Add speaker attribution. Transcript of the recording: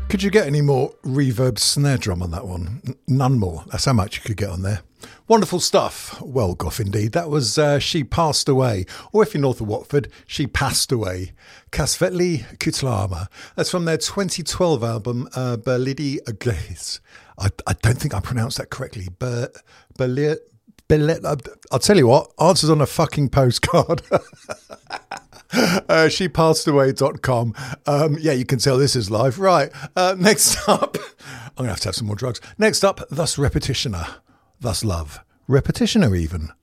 Speaker 1: Could you get any more reverb snare drum on that one? None more. That's how much you could get on there. Wonderful stuff. Well, Goff, indeed. That was She Passed Away. Or if you're north of Watford, She Passed Away. Kasvetli Kutlama. That's from their 2012 album, Berlidi Glaze. I don't think I pronounced that correctly. I'll tell you what, answers on a fucking postcard. Shepassed.away.com. Yeah, you can tell this is live. Right, next up, I'm going to have some more drugs. Next up, Thus Repetitioner. Thus Love. Repetitioner even.